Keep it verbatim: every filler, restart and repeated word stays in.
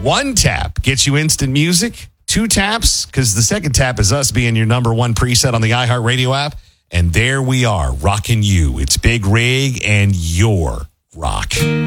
One tap gets you instant music. Two taps, because the second tap is us being your number one preset on the iHeartRadio app. And there we are, rocking you. It's Big Rig and your rock.